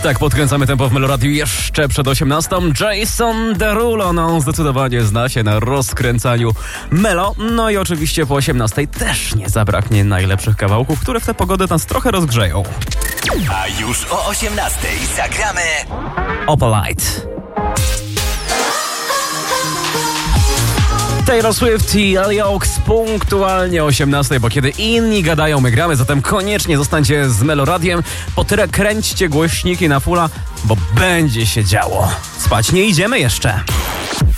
Tak, podkręcamy tempo w Meloradiu jeszcze przed 18. Jason Derulo, zdecydowanie zna się na rozkręcaniu Melo. No i oczywiście po 18 też nie zabraknie najlepszych kawałków, które w tę pogodę nas trochę rozgrzeją. A już o 18 zagramy Opalite. Taylor Swift i Ellie Oaks punktualnie o 18, bo kiedy inni gadają, my gramy, zatem koniecznie zostańcie z Meloradiem. Po tyle kręćcie głośniki na fulla, bo będzie się działo. Spać nie idziemy jeszcze.